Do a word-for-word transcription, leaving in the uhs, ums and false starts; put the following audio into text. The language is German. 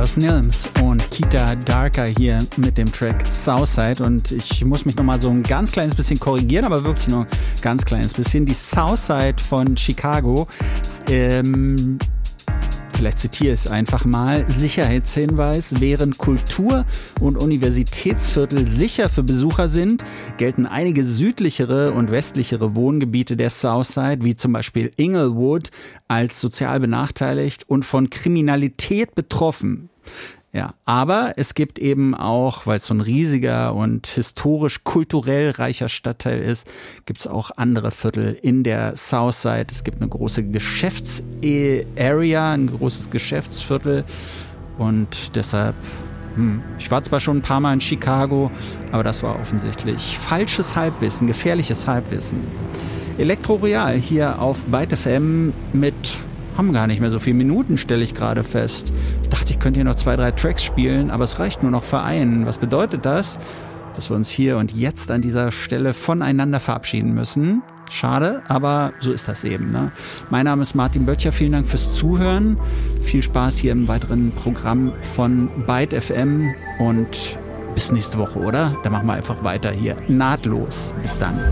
Carlos Nilms und Kita Darker hier mit dem Track Southside. Und ich muss mich nochmal so ein ganz kleines bisschen korrigieren, aber wirklich nur ein ganz kleines bisschen. Die Southside von Chicago, ähm, vielleicht zitiere ich es einfach mal, Sicherheitshinweis: Während Kultur- und Universitätsviertel sicher für Besucher sind, gelten einige südlichere und westlichere Wohngebiete der Southside, wie zum Beispiel Inglewood, als sozial benachteiligt und von Kriminalität betroffen. Ja, aber es gibt eben auch, weil es so ein riesiger und historisch kulturell reicher Stadtteil ist, gibt es auch andere Viertel in der Southside. Es gibt eine große Geschäfts-Area, ein großes Geschäftsviertel und deshalb, hm, ich war zwar schon ein paar Mal in Chicago, aber das war offensichtlich falsches Halbwissen, gefährliches Halbwissen. Elektro Real hier auf Byte F M mit... haben gar nicht mehr so viele Minuten, stelle ich gerade fest. Ich dachte, ich könnte hier noch zwei, drei Tracks spielen, aber es reicht nur noch für einen. Was bedeutet das? Dass wir uns hier und jetzt an dieser Stelle voneinander verabschieden müssen. Schade, aber so ist das eben, ne? Mein Name ist Martin Böttcher, vielen Dank fürs Zuhören. Viel Spaß hier im weiteren Programm von Byte F M und bis nächste Woche, oder? Dann machen wir einfach weiter hier. Nahtlos. Bis dann.